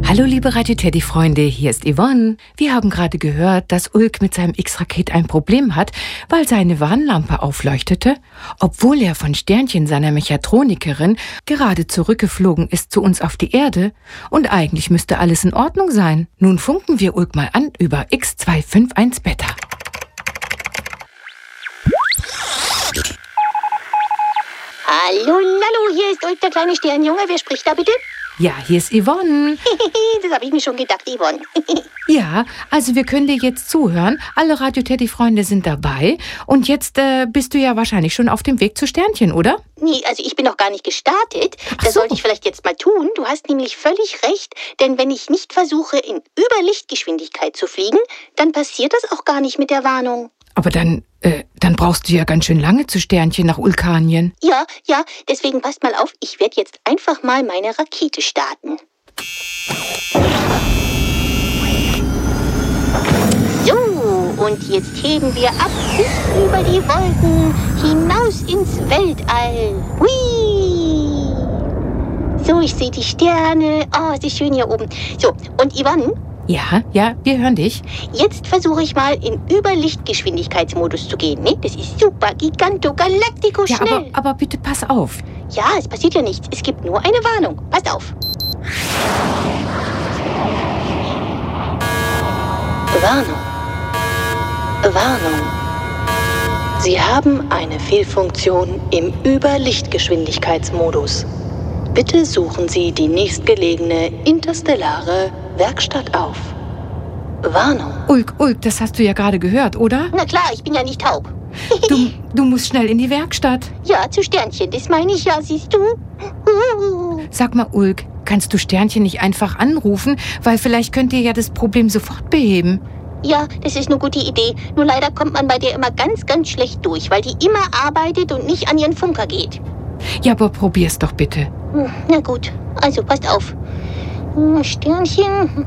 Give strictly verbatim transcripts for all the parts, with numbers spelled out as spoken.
Hallo liebe Radio Teddy Freunde, hier ist Yvonne. Wir haben gerade gehört, dass Ulk mit seinem X-Raket ein Problem hat, weil seine Warnlampe aufleuchtete, obwohl er von Sternchen, seiner Mechatronikerin, gerade zurückgeflogen ist zu uns auf die Erde. Und eigentlich müsste alles in Ordnung sein. Nun funken wir Ulk mal an über X zwei fünf eins Beta. Hallo, hallo, hier ist Ulk, der kleine Sternjunge. Wer spricht da bitte? Ja, hier ist Yvonne. Das habe ich mir schon gedacht, Yvonne. Ja, also wir können dir jetzt zuhören. Alle Radio Teddy Freunde sind dabei. Und jetzt äh, bist du ja wahrscheinlich schon auf dem Weg zu Sternchen, oder? Nee, also ich bin noch gar nicht gestartet. Ach Das so. sollte ich vielleicht jetzt mal tun. Du hast nämlich völlig recht. Denn wenn ich nicht versuche, in Überlichtgeschwindigkeit zu fliegen, dann passiert das auch gar nicht mit der Warnung. Aber dann, äh, dann brauchst du ja ganz schön lange zu Sternchen nach Ulkanien. Ja, ja, deswegen passt mal auf. Ich werde jetzt einfach mal meine Rakete starten. So, und jetzt heben wir ab bis über die Wolken hinaus ins Weltall. Hui! So, ich sehe die Sterne. Oh, es ist schön hier oben. So, und Yvonne? Ja, ja, wir hören dich. Jetzt versuche ich mal in Überlichtgeschwindigkeitsmodus zu gehen. Ne? Das ist super, giganto, galactico, Ja, schnell. aber, aber bitte pass auf. Ja, es passiert ja nichts. Es gibt nur eine Warnung. Passt auf. Warnung. Warnung. Sie haben eine Fehlfunktion im Überlichtgeschwindigkeitsmodus. Bitte suchen Sie die nächstgelegene interstellare Werkstatt auf. Warnung. Ulk, Ulk, das hast du ja gerade gehört, oder? Na klar, ich bin ja nicht taub. Du, du musst schnell in die Werkstatt. Ja, zu Sternchen, das meine ich ja, siehst du? Uh. Sag mal, Ulk, kannst du Sternchen nicht einfach anrufen? Weil vielleicht könnt ihr ja das Problem sofort beheben. Ja, das ist eine gute Idee. Nur leider kommt man bei dir immer ganz, ganz schlecht durch, weil die immer arbeitet und nicht an ihren Funker geht. Ja, aber probier's doch bitte. Hm, na gut, also passt auf. Hm, Sternchen.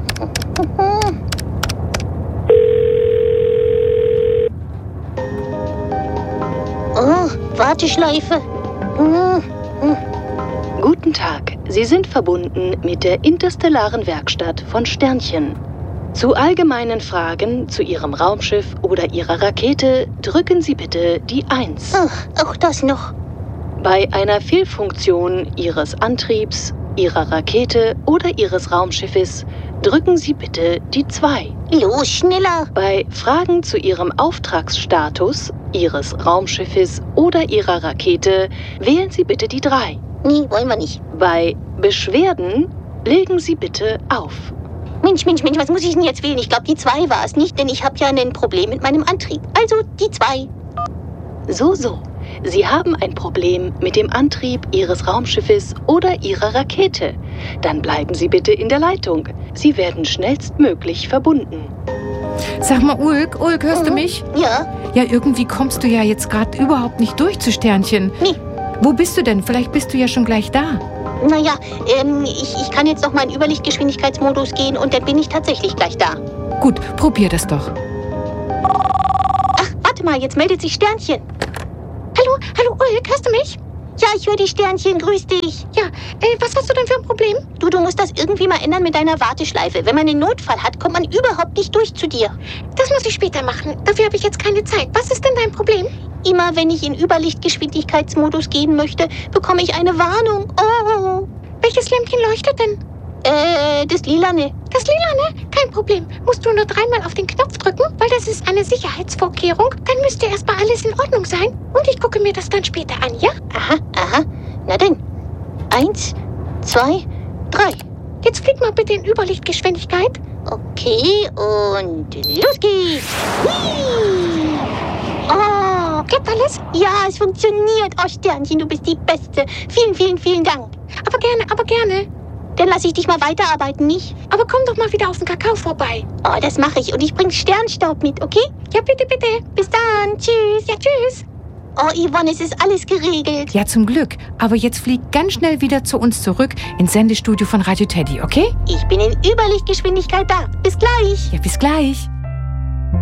Oh, Warteschleife. Hm, hm. Guten Tag, Sie sind verbunden mit der interstellaren Werkstatt von Sternchen. Zu allgemeinen Fragen zu Ihrem Raumschiff oder Ihrer Rakete drücken Sie bitte die eins. Ach, auch das noch. Bei einer Fehlfunktion Ihres Antriebs, Ihrer Rakete oder Ihres Raumschiffes drücken Sie bitte die zwei. Los, schneller. Bei Fragen zu Ihrem Auftragsstatus, Ihres Raumschiffes oder Ihrer Rakete wählen Sie bitte die drei. Nee, wollen wir nicht. Bei Beschwerden legen Sie bitte auf. Mensch, Mensch, Mensch, was muss ich denn jetzt wählen? Ich glaube, die zwei war es nicht, denn ich habe ja ein Problem mit meinem Antrieb. Also die zwei. So, so. Sie haben ein Problem mit dem Antrieb Ihres Raumschiffes oder Ihrer Rakete. Dann bleiben Sie bitte in der Leitung. Sie werden schnellstmöglich verbunden. Sag mal, Ulk, Ulk, hörst Mhm. du mich? Ja, Ja, irgendwie kommst du ja jetzt gerade überhaupt nicht durch zu Sternchen. nee. Wo bist du denn? Vielleicht bist du ja schon gleich da. Naja, ähm, ich, ich kann jetzt noch mal in Überlichtgeschwindigkeitsmodus gehen und dann bin ich tatsächlich gleich da. Gut, probier das doch. Ach, warte mal, jetzt meldet sich Sternchen. Hallo, hallo Ulk, hörst du mich? Ja, ich höre die Sternchen, grüß dich. Ja, äh, was hast du denn für ein Problem? Du, du musst das irgendwie mal ändern mit deiner Warteschleife. Wenn man einen Notfall hat, kommt man überhaupt nicht durch zu dir. Das muss ich später machen. Dafür habe ich jetzt keine Zeit. Was ist denn dein Problem? Immer wenn ich in Überlichtgeschwindigkeitsmodus gehen möchte, bekomme ich eine Warnung. Oh, Welches Lämpchen leuchtet denn? äh, das Lilane. Das Lilane? Kein Problem. Musst du nur dreimal auf den Knopf drücken, weil das ist eine Sicherheitsvorkehrung. Dann müsste erstmal alles in Ordnung sein. Und ich gucke mir das dann später an, ja? Aha, aha. Na denn. Eins, zwei, drei. Jetzt flieg mal bitte in Überlichtgeschwindigkeit. Okay, und los geht's. Hui. Oh, klappt alles? Ja, es funktioniert. Oh, Sternchen, du bist die Beste. Vielen, vielen, vielen Dank. Aber gerne, aber gerne. Dann lasse ich dich mal weiterarbeiten, nicht? Aber komm doch mal wieder auf den Kakao vorbei. Oh, das mache ich. Und ich bringe Sternstaub mit, okay? Ja, bitte, bitte. Bis dann. Tschüss. Ja, tschüss. Oh, Yvonne, es ist alles geregelt. Ja, zum Glück. Aber jetzt flieg ganz schnell wieder zu uns zurück ins Sendestudio von Radio Teddy, okay? Ich bin in Überlichtgeschwindigkeit da. Bis gleich. Ja, bis gleich.